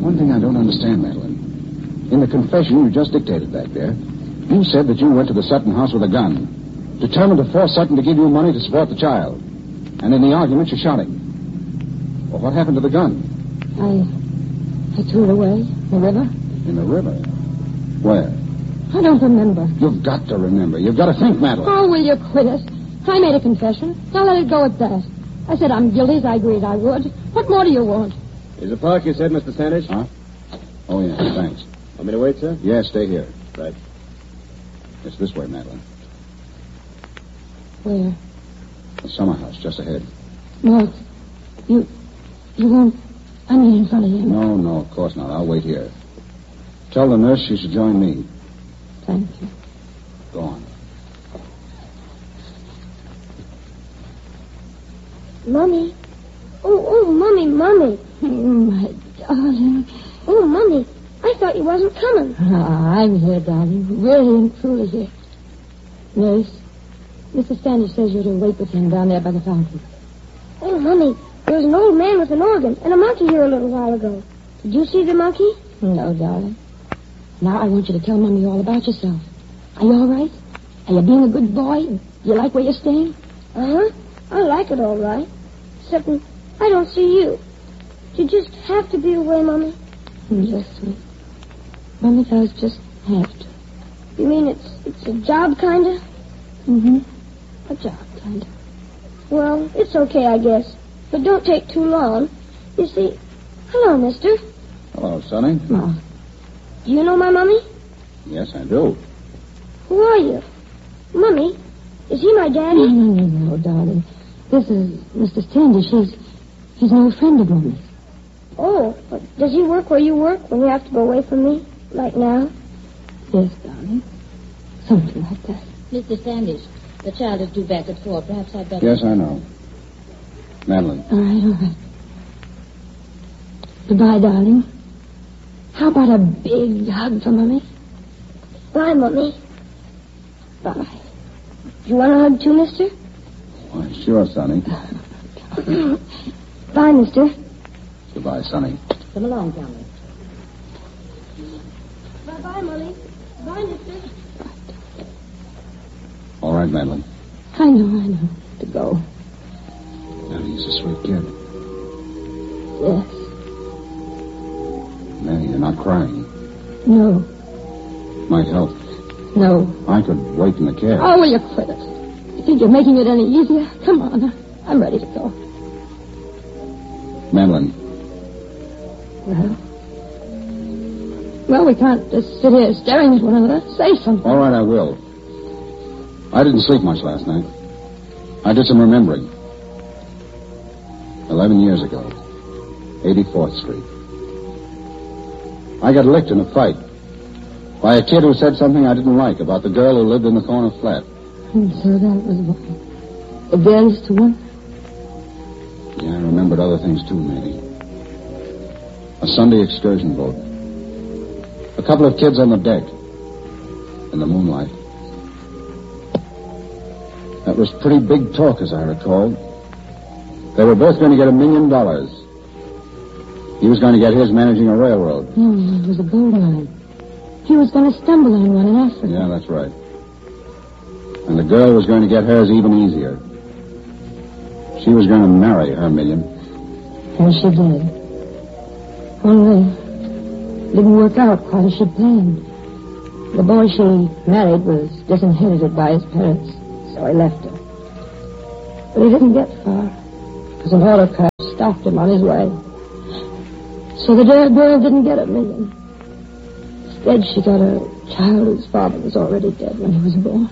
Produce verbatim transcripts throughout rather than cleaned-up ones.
One thing I don't understand, Madeline. In the confession you just dictated back there, you said that you went to the Sutton house with a gun, determined to force Sutton to give you money to support the child. And in the argument, you shot him. Well, what happened to the gun? I... I threw it away in the river. In the river? Where? I don't remember. You've got to remember. You've got to think, Madeline. Oh, will you quit it? I made a confession. Now let it go at that. I said I'm guilty as I agreed I would. What more do you want? Is the park, you said, Mister Standish? Huh? Oh, yeah, thanks. Want me to wait, sir? Yeah, stay here. Right. It's this way, Madeline. Where? The summer house, just ahead. Mark, you... you won't... I mean in front of him. No, no, of course not. I'll wait here. Tell the nurse she should join me. Thank you. Go on. Mommy. Oh, oh, Mommy, Mommy. Oh, my darling. Oh, Mommy, I thought you wasn't coming. Ah, I'm here, darling. Really and truly here. Nurse, Mister Standish says you're to wait with him down there by the fountain. Oh, Mommy, there was an old man with an organ and a monkey here a little while ago. Did you see the monkey? No, darling. Now I want you to tell Mommy all about yourself. Are you all right? Are you being a good boy? Do you like where you're staying? Uh-huh. I like it all right. Except I don't see you. You just have to be away, Mommy. Yes, sweet. Mommy does just have to. You mean it's it's a job, kind of? Mm-hmm. A job, kind of. Well, it's okay, I guess. But don't take too long. You see... Hello, mister. Hello, Sonny. Ma. Do you know my Mommy? Yes, I do. Who are you? Mommy, is he my daddy? No, no, no, no, darling. This is Mister Standish. He's, he's an old friend of mine. Oh, but does he work where you work when you have to go away from me? Like now? Yes, darling. Something like that. Mister Standish, the child is due back at four. Perhaps I'd better... Yes, I know. Madeline. All right, all right. Goodbye, darling. How about a big hug for Mommy? Bye, Mommy. Bye. You want a hug too, mister? Why, sure, Sonny. Bye, mister. Goodbye, Sonny. Come along, Tommy. Bye-bye, Mommy. Bye, mister. All right, Madeline. I know, I know. To go. Maddie, he's a sweet kid. Yes. Maddie, you're not crying. No. Might help. No. I could wait in the cab. Oh, will you quit it? You think you're making it any easier? Come on. I'm ready to go. Madeline. Well? Well, we can't just sit here staring at one another. Say something. All right, I will. I didn't sleep much last night. I did some remembering. Eleven years ago. eighty-fourth Street. I got licked in a fight by a kid who said something I didn't like about the girl who lived in the corner flat. And so that was one. Against one? Yeah, I remembered other things too, maybe. A Sunday excursion boat. A couple of kids on the deck. In the moonlight. That was pretty big talk, as I recall. They were both going to get a million dollars. He was going to get his managing a railroad. No, no, it was a gold mine. He was going to stumble on one in Africa. Yeah, that's right. And the girl was going to get hers even easier. She was going to marry her million. And she did. Only didn't work out quite as she planned. The boy she married was disinherited by his parents, so he left her. But he didn't get far, because an auto crash stopped him on his way. So the dear girl didn't get a million. Instead, she got a child whose father was already dead when he was born.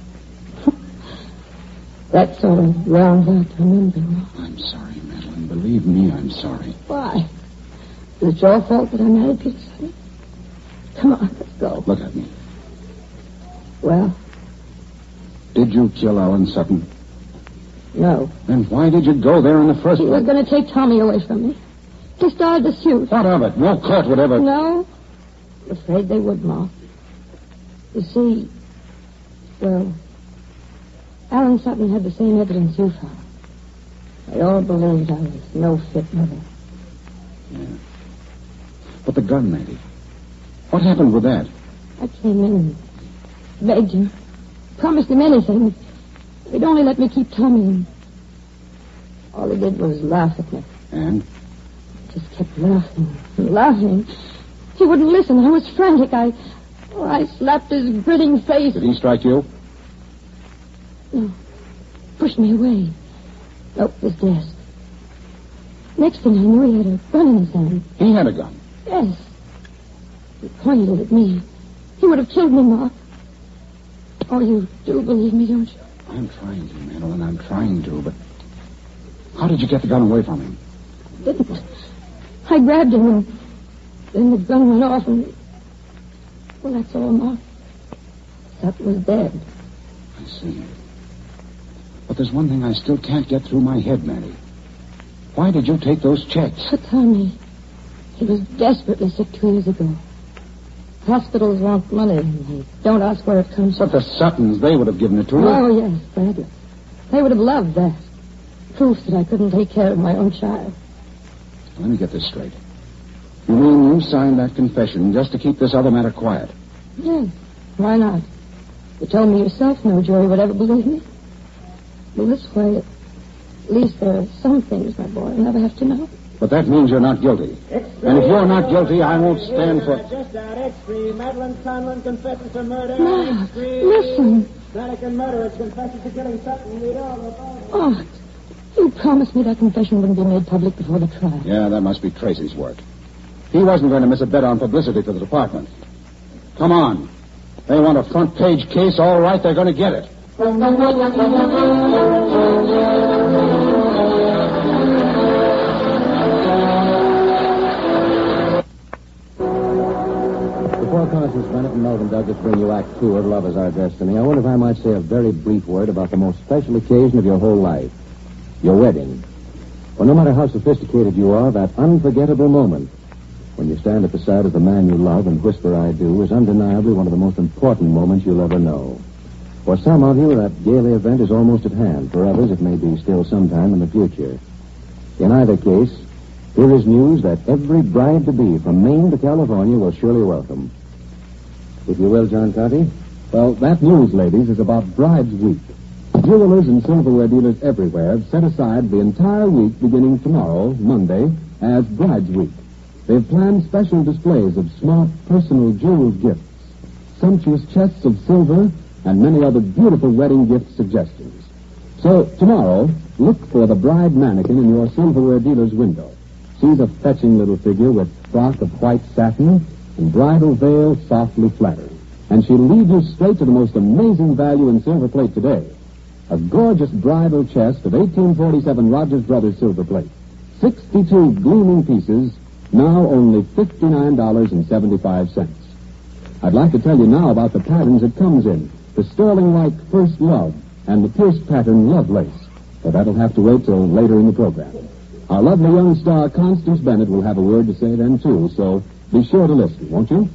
That sort of rounds out the remembering. I'm sorry, Madeline. Believe me, I'm sorry. Why? Is it your fault that I married Peter Sutton? Come on, let's go. Look at me. Well? Did you kill Alan Sutton? No. Then why did you go there in the first He place? was going to take Tommy away from me. He started the suit. What of it? No court would ever... No. I'm afraid they would, Ma. You see, well, Alan Sutton had the same evidence you found. They all believed I was no fit mother. Yeah. But the gun, Mandy. What happened with that? I came in and begged him, promised him anything. He'd only let me keep Tommy in. All he did was laugh at me. And? Just kept laughing and laughing. He wouldn't listen. I was frantic. I, oh, I slapped his grinning face. Did he strike you? No. Pushed me away. Up his desk. Next thing I knew, he had a gun in his hand. He had a gun? Yes. He pointed it at me. He would have killed me, Mark. Oh, you do believe me, don't you? I'm trying to, Madeline. I'm trying to, but... How did you get the gun away from him? Didn't. I grabbed him, and then the gun went off, and... Well, that's all, Mark. That was dead. I see. But there's one thing I still can't get through my head, Mandy. Why did you take those checks? Oh, Tommy, he was desperately sick two years ago. Hospitals want money, and they don't ask where it comes But from. the Suttons, they would have given it to you. Oh, yes, gladly. They would have loved that. Proof that I couldn't take care of my own child. Let me get this straight. You mean you signed that confession just to keep this other matter quiet? Yes, why not? You told me yourself no jury would ever believe me. Well, this way, at least there are some things, my boy, I'll never have to know. But that means you're not guilty. And if you're not guilty, I won't stand for... Just out, X-Tree. Madeline Conlon confesses to murder. Mark, X-Tree. listen. Vatican murderers confesses to killing Sutton. Read all about it. Oh, you promised me that confession wouldn't be made public before the trial. Yeah, that must be Tracy's work. He wasn't going to miss a bet on publicity for the department. Come on. They want a front-page case. All right, they're going to get it. Before Constance Bennett and Melvin Douglas bring you Act Two of Love is Our Destiny, I wonder if I might say a very brief word about the most special occasion of your whole life, your wedding. For no matter how sophisticated you are, that unforgettable moment when you stand at the side of the man you love and whisper I do is undeniably one of the most important moments you'll ever know. For some of you, that daily event is almost at hand. For others, it may be still sometime in the future. In either case, here is news that every bride-to-be from Maine to California will surely welcome. If you will, John Conti. Well, that news, ladies, is about Bride's Week. Jewelers and silverware dealers everywhere have set aside the entire week beginning tomorrow, Monday, as Bride's Week. They've planned special displays of smart, personal jeweled gifts, sumptuous chests of silver, and many other beautiful wedding gift suggestions. So, tomorrow, look for the bride mannequin in your silverware dealer's window. She's a fetching little figure with frock of white satin and bridal veil softly flattering. And she'll lead you straight to the most amazing value in silver plate today. A gorgeous bridal chest of eighteen forty-seven Rogers Brothers silver plate. sixty-two gleaming pieces, now only fifty-nine dollars and seventy-five cents. I'd like to tell you now about the patterns it comes in. The sterling-like First Love and the pierced pattern Love Lace. But that'll have to wait till later in the program. Our lovely young star, Constance Bennett, will have a word to say then, too, so be sure to listen, won't you?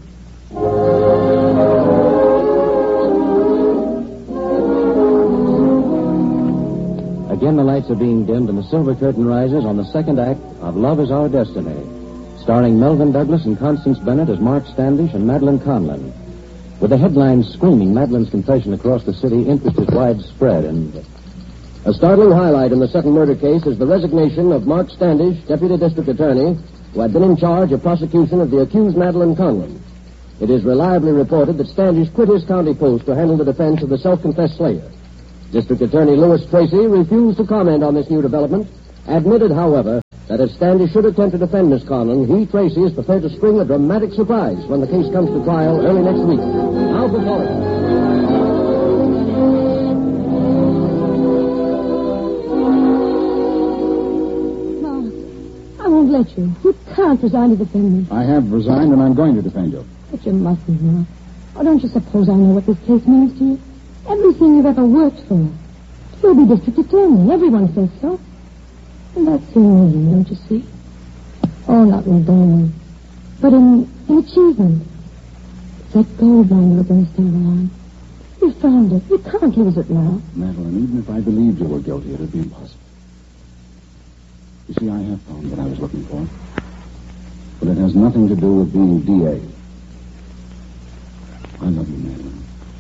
Again, the lights are being dimmed and the silver curtain rises on the second act of Love is Our Destiny, starring Melvin Douglas and Constance Bennett as Mark Standish and Madeline Conlon. With the headlines screaming Madeline's confession across the city, interest is widespread, and a startling highlight in the Sutton murder case is the resignation of Mark Standish, Deputy District Attorney, who had been in charge of prosecution of the accused Madeline Conlon. It is reliably reported that Standish quit his county post to handle the defense of the self-confessed slayer. District Attorney Lewis Tracy refused to comment on this new development, admitted, however, that if Standish should attempt to defend Miss Conlon, he, Tracy, is prepared to spring a dramatic surprise when the case comes to trial early next week. Now for Florida. I won't let you. You can't resign to defend me. I have resigned, and I'm going to defend you. But you mustn't, Mark. Oh, don't you suppose I know what this case means to you? Everything you've ever worked for. You'll be district attorney. Everyone says so. And that's in me, don't you see? Oh, not in diamond, but in, in achievement. It's that gold mine you were going to stumble on. You found it. You can't lose it now. Madeline, even if I believed you were guilty, it would be impossible. You see, I have found what I was looking for. But it has nothing to do with being D A. I love you, Madeline.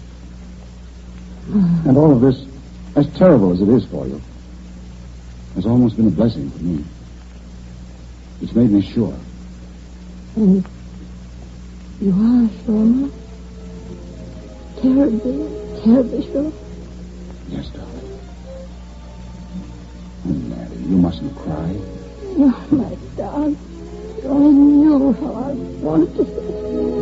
And all of this, as terrible as it is for you, has almost been a blessing for me. It's made me sure. And you are sure, Ma? Terribly, terribly sure? Yes, darling. Oh, Maddie, you mustn't cry. Oh, my darling. You only knew how I wanted to.